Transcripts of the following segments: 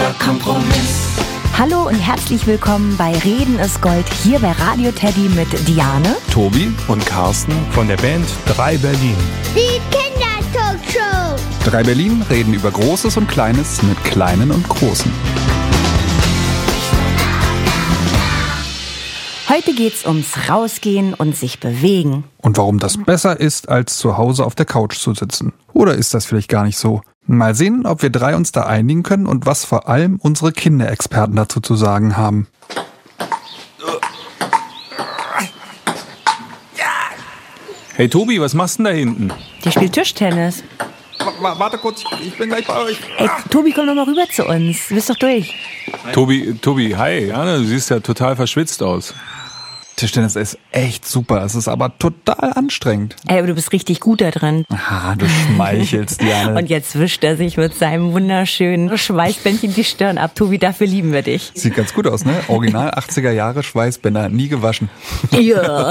bester Kompromiss. Hallo und herzlich willkommen bei Reden ist Gold, hier bei Radio Teddy mit Diane, Tobi und Carsten von der Band 3 Berlin. Die Kindertalkshow. 3 Berlin reden über Großes und Kleines mit Kleinen und Großen. Heute geht's ums Rausgehen und sich bewegen. Und warum das besser ist, als zu Hause auf der Couch zu sitzen. Oder ist das vielleicht gar nicht so? Mal sehen, ob wir 3 uns da einigen können und was vor allem unsere Kinderexperten dazu zu sagen haben. Hey Tobi, was machst du denn da hinten? Der spielt Tischtennis. Warte kurz, ich bin gleich bei euch. Ey, Tobi, komm doch mal rüber zu uns. Du bist doch durch. Tobi, hi. Ja, du siehst ja total verschwitzt aus. Tischtennis ist echt super, es ist aber total anstrengend. Ey, aber du bist richtig gut da drin. Aha, du schmeichelst, Diane. Und jetzt wischt er sich mit seinem wunderschönen Schweißbändchen die Stirn ab. Tobi, dafür lieben wir dich. Sieht ganz gut aus, ne? Original 80er Jahre Schweißbänder, nie gewaschen. Ja.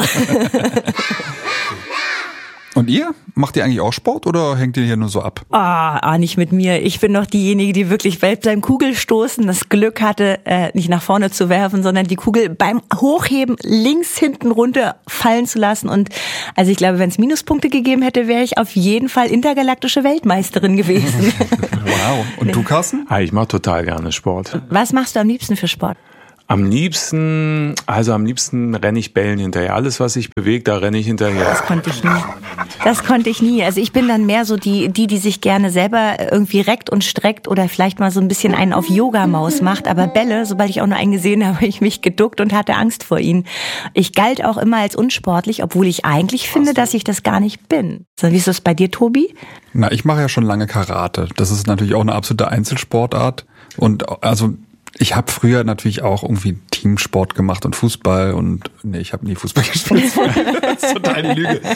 Und ihr? Macht ihr eigentlich auch Sport oder hängt ihr hier nur so ab? Nicht mit mir. Ich bin doch diejenige, die wirklich beim Kugelstoßen das Glück hatte, nicht nach vorne zu werfen, sondern die Kugel beim Hochheben links hinten runter fallen zu lassen. Und also ich glaube, wenn es Minuspunkte gegeben hätte, wäre ich auf jeden Fall intergalaktische Weltmeisterin gewesen. Wow. Und du, Carsten? Ich mache total gerne Sport. Was machst du am liebsten für Sport? Am liebsten renne ich Bällen hinterher. Alles, was sich bewegt, da renne ich hinterher. Das konnte ich nie. Also ich bin dann mehr so die sich gerne selber irgendwie reckt und streckt oder vielleicht mal so ein bisschen einen auf Yoga-Maus macht. Aber Bälle, sobald ich auch nur einen gesehen habe, habe ich mich geduckt und hatte Angst vor ihnen. Ich galt auch immer als unsportlich, obwohl ich eigentlich finde, dass ich das gar nicht bin. So, wie ist das bei dir, Tobi? Na, ich mache ja schon lange Karate. Das ist natürlich auch eine absolute Einzelsportart. Und also ich habe früher natürlich auch irgendwie Teamsport gemacht und Fußball und nee, ich habe nie Fußball gespielt. Das ist total die Lüge.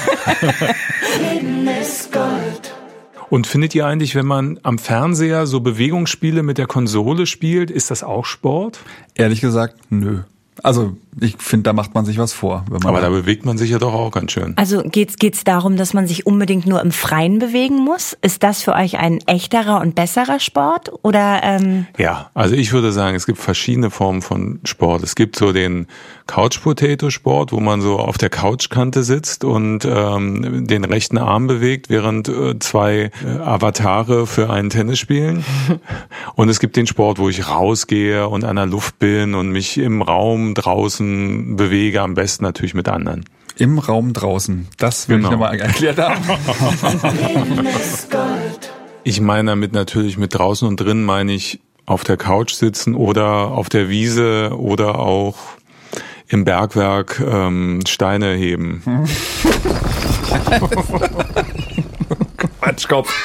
Reden ist Gold. Und findet ihr eigentlich, wenn man am Fernseher so Bewegungsspiele mit der Konsole spielt, ist das auch Sport? Ehrlich gesagt, nö. Also ich finde, da macht man sich was vor. Wenn man Aber da bewegt man sich ja doch auch ganz schön. Also geht's darum, dass man sich unbedingt nur im Freien bewegen muss? Ist das für euch ein echterer und besserer Sport? Oder Ja, also ich würde sagen, es gibt verschiedene Formen von Sport. Es gibt so den Couch-Potato-Sport, wo man so auf der Couchkante sitzt und den rechten Arm bewegt, während 2 Avatare für einen Tennis spielen. Und es gibt den Sport, wo ich rausgehe und an der Luft bin und mich im Raum draußen bewege, am besten natürlich mit anderen. Im Raum draußen, das will ich nochmal erklärt haben. Reden ist Gold. Ich meine damit natürlich mit draußen und drin meine ich auf der Couch sitzen oder auf der Wiese oder auch im Bergwerk Steine heben. Quatschkopf.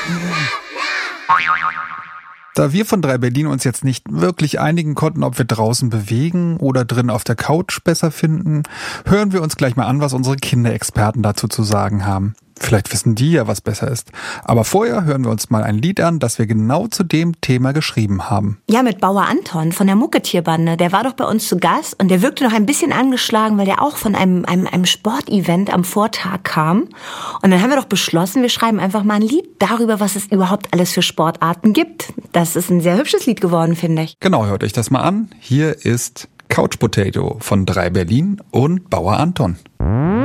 Da wir von 3 Berlin uns jetzt nicht wirklich einigen konnten, ob wir draußen bewegen oder drin auf der Couch besser finden, hören wir uns gleich mal an, was unsere Kinderexperten dazu zu sagen haben. Vielleicht wissen die ja, was besser ist. Aber vorher hören wir uns mal ein Lied an, das wir genau zu dem Thema geschrieben haben. ja, mit Bauer Anton von der Mucketierbande. Der war doch bei uns zu Gast und der wirkte noch ein bisschen angeschlagen, weil der auch von einem Sportevent am Vortag kam. Und dann haben wir doch beschlossen, wir schreiben einfach mal ein Lied darüber, was es überhaupt alles für Sportarten gibt. Das ist ein sehr hübsches Lied geworden, finde ich. Genau, hört euch das mal an. Hier ist Couch Potato von 3 Berlin und Bauer Anton.